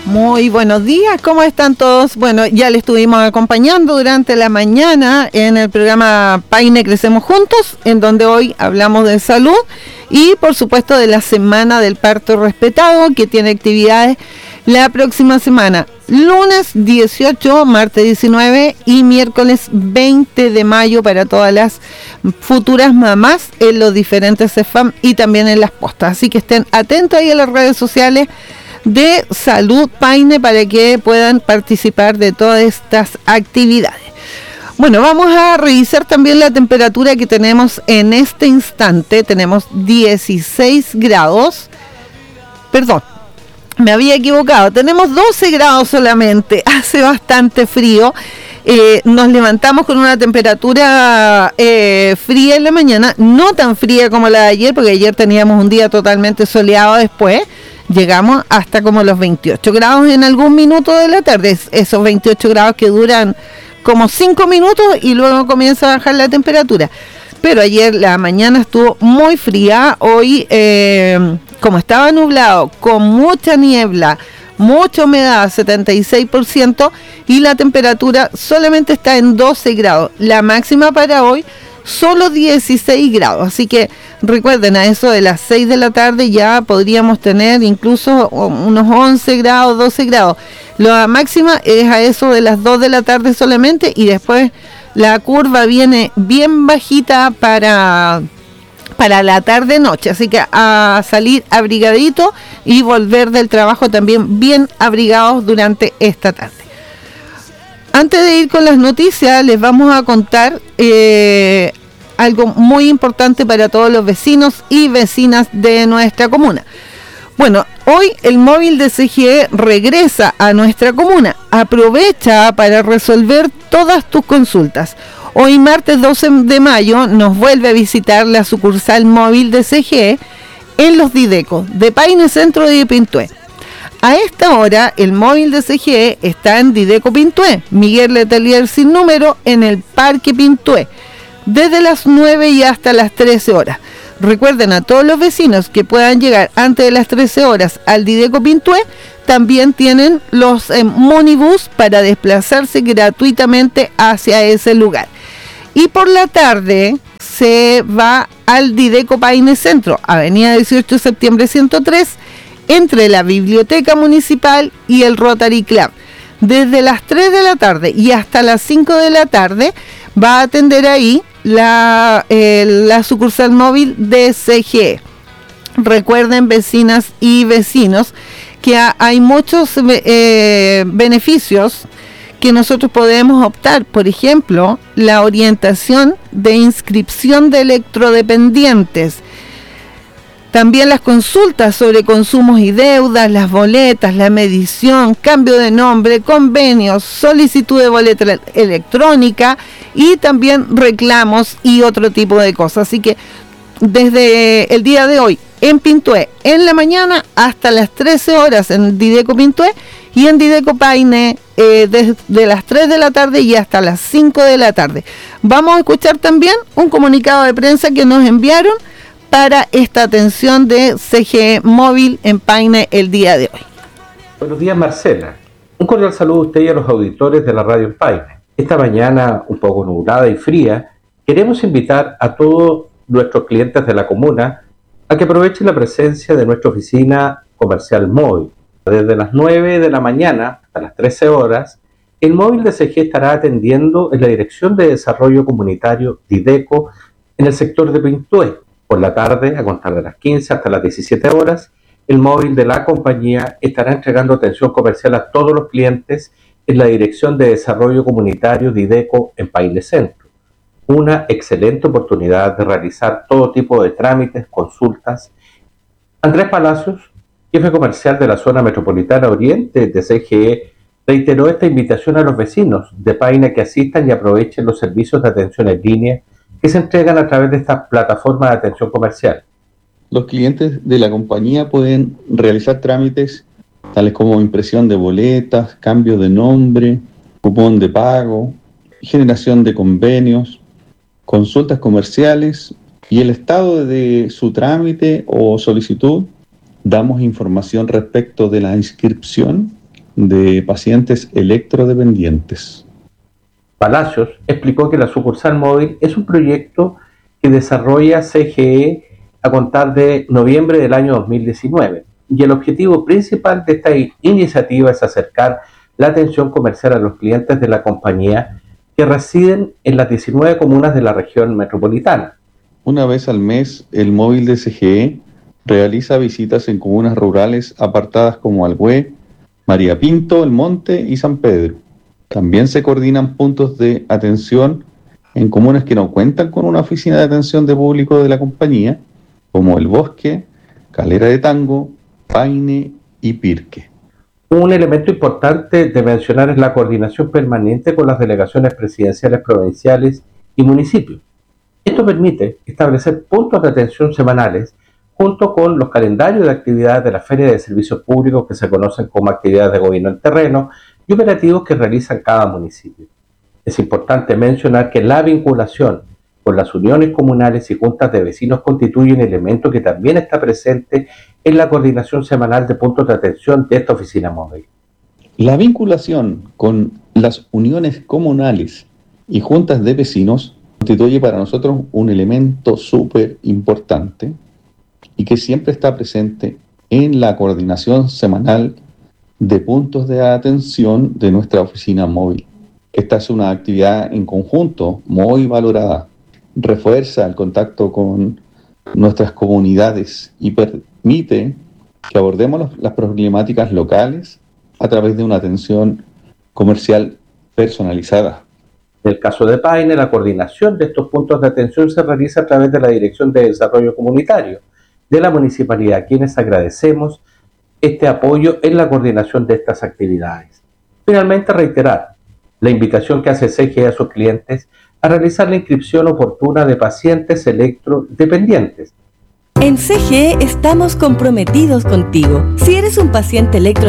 Muy buenos días, ¿cómo están todos? Bueno, ya le estuvimos acompañando durante la mañana en el programa Paine Crecemos Juntos, en donde hoy hablamos de salud y por supuesto de la Semana del Parto Respetado, que tiene actividades la próxima semana, lunes 18, martes 19 y miércoles 20 de mayo para todas las futuras mamás en los diferentes CEFAM y también en las postas. Así que estén atentos ahí a las redes sociales de Salud Paine para que puedan participar de todas estas actividades. Bueno, vamos a revisar también la temperatura que tenemos en este instante. Tenemos 16 grados. Perdón, me había equivocado. Tenemos 12 grados solamente. Hace bastante frío. Nos levantamos con una temperatura fría en la mañana. No tan fría como la de ayer, porque ayer teníamos un día totalmente soleado después. Llegamos hasta como los 28 grados en algún minuto de la tarde. Esos 28 grados que duran como 5 minutos y luego comienza a bajar la temperatura. Pero ayer la mañana estuvo muy fría. Hoy, como estaba nublado, con mucha niebla, mucha humedad, 76%, y la temperatura solamente está en 12 grados. La máxima para hoy, solo 16 grados. Así que recuerden, a eso de las 6 de la tarde ya podríamos tener incluso unos 11 grados, 12 grados. La máxima es a eso de las 2 de la tarde solamente, y después la curva viene bien bajita para la tarde-noche. Así que a salir abrigadito y volver del trabajo también bien abrigados durante esta tarde. Antes de ir con las noticias, les vamos a contar algo muy importante para todos los vecinos y vecinas de nuestra comuna. Bueno, hoy el móvil de CGE regresa a nuestra comuna. Aprovecha para resolver todas tus consultas. Hoy, martes 12 de mayo, nos vuelve a visitar la sucursal móvil de CGE en Los Didecos, de Paine Centro de Pintué. A esta hora, el móvil de CGE está en Dideco Pintué, Miguel Letelier sin número, en el Parque Pintué, desde las 9 y hasta las 13 horas. Recuerden a todos los vecinos que puedan llegar antes de las 13 horas al Dideco Pintué, también tienen los monibús para desplazarse gratuitamente hacia ese lugar. Y por la tarde se va al Dideco Paine Centro, avenida 18 de septiembre 103, entre la Biblioteca Municipal y el Rotary Club. Desde las 3 de la tarde y hasta las 5 de la tarde va a atender ahí la sucursal móvil de CGE. Recuerden, vecinas y vecinos, que hay muchos beneficios que nosotros podemos optar. Por ejemplo, la orientación de inscripción de electrodependientes. También las consultas sobre consumos y deudas, las boletas, la medición, cambio de nombre, convenios, solicitud de boleta electrónica y también reclamos y otro tipo de cosas. Así que desde el día de hoy en Pintué, en la mañana hasta las 13 horas en Dideco Pintué, y en Dideco Paine desde las 3 de la tarde y hasta las 5 de la tarde. Vamos a escuchar también un comunicado de prensa que nos enviaron para esta atención de CGE Móvil en Paine el día de hoy. Buenos días, Marcela. Un cordial saludo a usted y a los auditores de la radio en Paine. Esta mañana, un poco nublada y fría, queremos invitar a todos nuestros clientes de la comuna a que aprovechen la presencia de nuestra oficina comercial móvil. Desde las 9 de la mañana hasta las 13 horas, el móvil de CGE estará atendiendo en la Dirección de Desarrollo Comunitario Dideco en el sector de Pintué. Por la tarde, a contar de las 15 hasta las 17 horas, el móvil de la compañía estará entregando atención comercial a todos los clientes en la Dirección de Desarrollo Comunitario Dideco en Paine Centro. Una excelente oportunidad de realizar todo tipo de trámites, consultas. Andrés Palacios, jefe comercial de la zona metropolitana oriente de CGE, reiteró esta invitación a los vecinos de Paine que asistan y aprovechen los servicios de atención en línea que se entregan a través de esta plataforma de atención comercial. Los clientes de la compañía pueden realizar trámites tales como impresión de boletas, cambio de nombre, cupón de pago, generación de convenios, consultas comerciales y el estado de su trámite o solicitud. Damos información respecto de la inscripción de pacientes electrodependientes. Palacios explicó que la sucursal móvil es un proyecto que desarrolla CGE a contar de noviembre del año 2019 y el objetivo principal de esta iniciativa es acercar la atención comercial a los clientes de la compañía que residen en las 19 comunas de la región metropolitana. Una vez al mes, el móvil de CGE realiza visitas en comunas rurales apartadas como Alhué, María Pinto, El Monte y San Pedro. También se coordinan puntos de atención en comunas que no cuentan con una oficina de atención de público de la compañía, como El Bosque, Calera de Tango, Paine y Pirque. Un elemento importante de mencionar es la coordinación permanente con las delegaciones presidenciales provinciales y municipios. Esto permite establecer puntos de atención semanales junto con los calendarios de actividades de la Feria de Servicios Públicos que se conocen como actividades de gobierno en terreno y operativos que realizan cada municipio. Es importante mencionar que la vinculación con las uniones comunales y juntas de vecinos constituye un elemento que también está presente en la coordinación semanal de puntos de atención de esta oficina móvil. La vinculación con las uniones comunales y juntas de vecinos constituye para nosotros un elemento súper importante y que siempre está presente en la coordinación semanal de puntos de atención de nuestra oficina móvil. Esta es una actividad en conjunto muy valorada, refuerza el contacto con nuestras comunidades y permite que abordemos las problemáticas locales a través de una atención comercial personalizada. En el caso de Paine, la coordinación de estos puntos de atención se realiza a través de la Dirección de Desarrollo Comunitario de la Municipalidad, a quienes agradecemos este apoyo en la coordinación de estas actividades. Finalmente, reiterar la invitación que hace CGE a sus clientes a realizar la inscripción oportuna de pacientes electrodependientes. En CGE estamos comprometidos contigo. Si eres un paciente electrodependiente,